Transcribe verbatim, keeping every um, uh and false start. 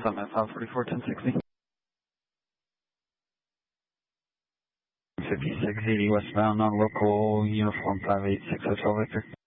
Summit five forty-four, ten sixty. fifty-six eighty westbound, non-local, uniform five eight six Hotel Victor.